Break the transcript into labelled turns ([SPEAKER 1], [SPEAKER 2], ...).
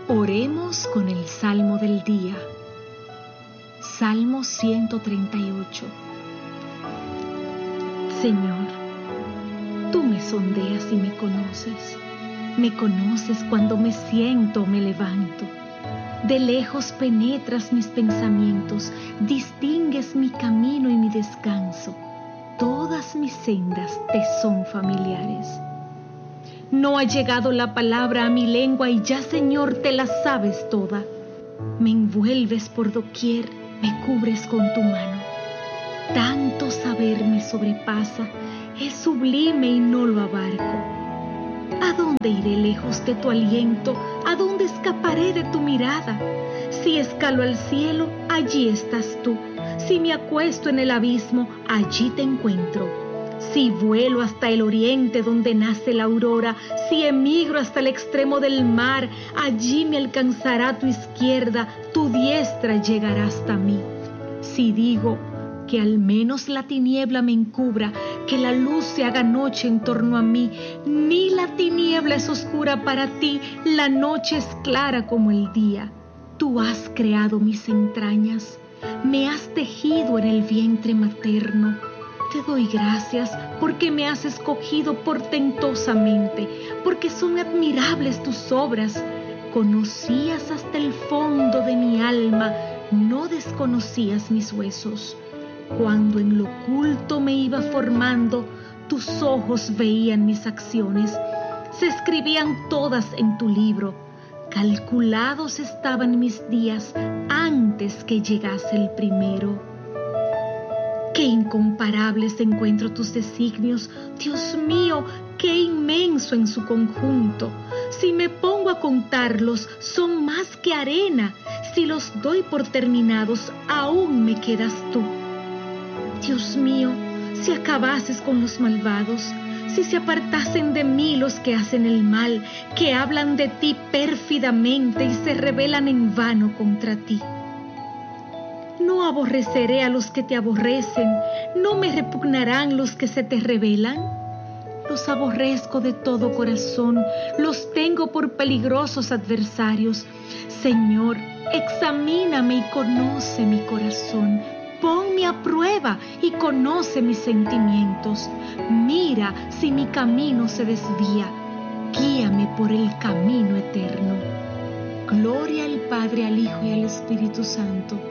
[SPEAKER 1] Oremos con el Salmo del día. Salmo 138. Señor, tú me sondeas y me conoces. Me conoces cuando me siento o me levanto. De lejos penetras mis pensamientos, distingues mi camino y mi descanso. Todas mis sendas te son familiares. No ha llegado la palabra a mi lengua y ya, Señor, te la sabes toda. Me envuelves por doquier, me cubres con tu mano. Tanto saber me sobrepasa, es sublime y no lo abarco. ¿A dónde iré lejos de tu aliento? ¿A dónde escaparé de tu mirada? Si escalo al cielo, allí estás tú. Si me acuesto en el abismo, allí te encuentro. Si vuelo hasta el oriente donde nace la aurora, si emigro hasta el extremo del mar, allí me alcanzará tu izquierda, tu diestra llegará hasta mí. Si digo que al menos la tiniebla me encubra, que la luz se haga noche en torno a mí, ni la tiniebla es oscura para ti, la noche es clara como el día. Tú has creado mis entrañas, me has tejido en el vientre materno. Te doy gracias porque me has escogido portentosamente, porque son admirables tus obras. Conocías hasta el fondo de mi alma, no desconocías mis huesos. Cuando en lo oculto me iba formando, tus ojos veían mis acciones. Se escribían todas en tu libro. Calculados estaban mis días antes que llegase el primero. ¡Qué incomparables encuentro tus designios! Dios mío, qué inmenso en su conjunto. Si me pongo a contarlos, son más que arena. Si los doy por terminados, aún me quedas tú. Dios mío, si acabases con los malvados, si se apartasen de mí los que hacen el mal, que hablan de ti pérfidamente y se rebelan en vano contra ti. No aborreceré a los que te aborrecen, no me repugnarán los que se te rebelan. Los aborrezco de todo corazón, los tengo por peligrosos adversarios. Señor, examíname y conoce mi corazón. Ponme a prueba y conoce mis sentimientos. Mira si mi camino se desvía. Guíame por el camino eterno. Gloria al Padre, al Hijo y al Espíritu Santo,